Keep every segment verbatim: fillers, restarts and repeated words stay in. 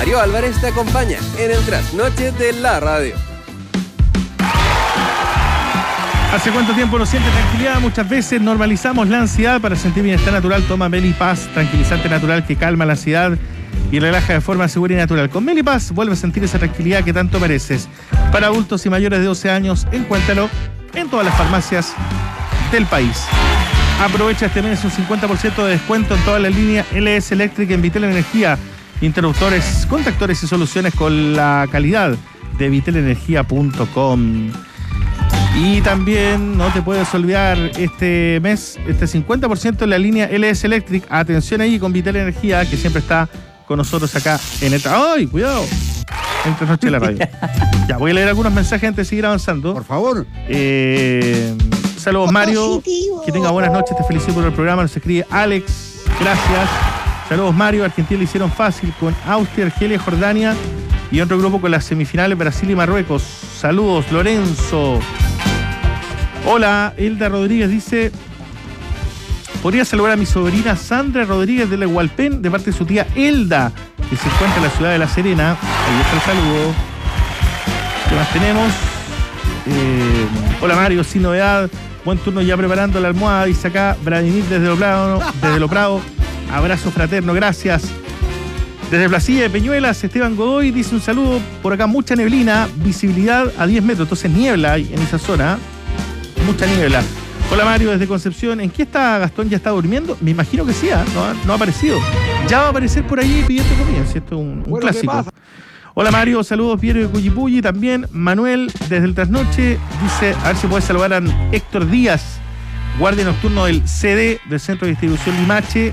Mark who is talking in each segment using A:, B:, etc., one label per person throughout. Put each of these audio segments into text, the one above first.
A: Darío Álvarez te acompaña en el trasnoche de la radio.
B: ¿Hace cuánto tiempo no sientes tranquilidad? Muchas veces normalizamos la ansiedad. Para sentir bienestar natural, toma Melipaz, tranquilizante natural que calma la ansiedad y relaja de forma segura y natural. Con Melipaz vuelve a sentir esa tranquilidad que tanto mereces. Para adultos y mayores de doce años, encuéntralo en todas las farmacias del país. Aprovecha este mes un cincuenta por ciento de descuento en toda la línea L S Electric en Vitel Energía. Interruptores, contactores y soluciones con la calidad de vitel energía punto com. Y también no te puedes olvidar este mes, este cincuenta por ciento en la línea L S Electric. Atención ahí con Vitel Energía, que siempre está con nosotros acá en el... ¡Ay, cuidado! En Trasnoche de la radio. Ya, voy a leer algunos mensajes antes de seguir avanzando.
C: Por favor.
B: Eh, saludos, Mario. Que tenga buenas noches, te felicito por el programa. Nos escribe Alex, gracias. Saludos, Mario. Argentina le hicieron fácil con Austria, Argelia, Jordania y otro grupo con las semifinales Brasil y Marruecos. Saludos, Lorenzo. Hola, Elda Rodríguez dice: podría saludar a mi sobrina Sandra Rodríguez de la Hualpén de parte de su tía Elda, que se encuentra en la ciudad de La Serena. Ahí está el saludo. ¿Qué más tenemos? Eh, hola, Mario, sin novedad. Buen turno ya preparando la almohada. Dice acá Vladimir desde Lo Prado, desde Lo Prado. Abrazo fraterno, gracias. Desde Placilla de Peñuelas, Esteban Godoy dice un saludo. Por acá mucha neblina, visibilidad a diez metros, entonces niebla en esa zona. Mucha niebla. Hola, Mario, desde Concepción. ¿En qué está Gastón? ¿Ya está durmiendo? Me imagino que sí, ¿eh? no, ha, no ha aparecido. Ya va a aparecer por ahí pidiendo comida, ¿sí? Esto es un, un bueno, clásico. Hola, Mario, saludos, Piero de Cuyipulli. También Manuel, desde el Trasnoche, dice, a ver si puede saludar a Héctor Díaz, guardia nocturno del C D, del Centro de Distribución Limache,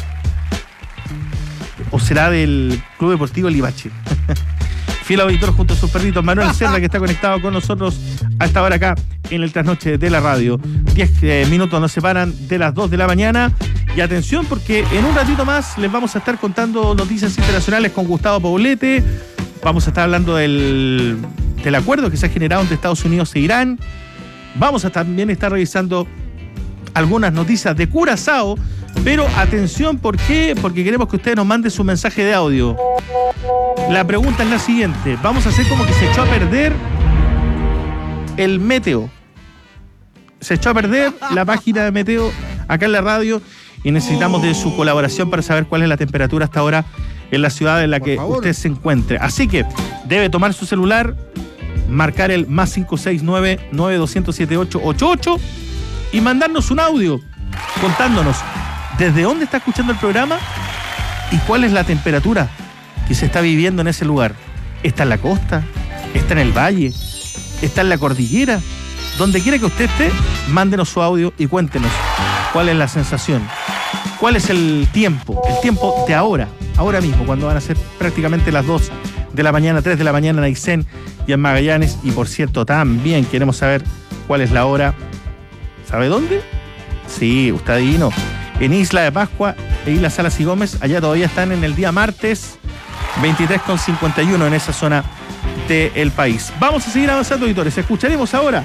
B: o será del Club Deportivo Limache. Fiel auditor junto a sus perritos, Manuel Serra, que está conectado con nosotros a esta hora acá en el Trasnoche de la radio. Diez eh, minutos nos separan de las dos de la mañana. Y atención, porque en un ratito más les vamos a estar contando noticias internacionales con Gustavo Poblete. Vamos a estar hablando del, del acuerdo que se ha generado entre Estados Unidos e Irán. Vamos a también estar revisando algunas noticias de Curazao. Pero atención, ¿por qué? Porque queremos que ustedes nos manden su mensaje de audio. La pregunta es la siguiente. Vamos a hacer como que se echó a perder el Meteo. Se echó a perder la página de Meteo acá en la radio y necesitamos de su colaboración para saber cuál es la temperatura hasta ahora en la ciudad en la que usted se encuentre. Así que debe tomar su celular, marcar el más cinco seis nueve, nueve dos cero cero, siete ocho ocho ocho y mandarnos un audio contándonos desde dónde está escuchando el programa y cuál es la temperatura que se está viviendo en ese lugar. ¿Está en la costa? ¿Está en el valle? ¿Está en la cordillera? Donde quiera que usted esté, mándenos su audio y cuéntenos cuál es la sensación. ¿Cuál es el tiempo? El tiempo de ahora, ahora mismo, cuando van a ser prácticamente las dos de la mañana, tres de la mañana en Aysén y en Magallanes. Y por cierto, también queremos saber cuál es la hora. ¿Sabe dónde? Sí, usted adivino. En Isla de Pascua e Isla Salas y Gómez, allá todavía están en el día martes veintitrés con cincuenta y uno en esa zona del país. Vamos a seguir avanzando, auditores. Escucharemos ahora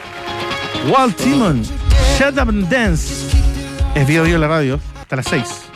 B: Walt Timon, Shut Up and Dance. Es Bio Bio la radio, hasta las seis.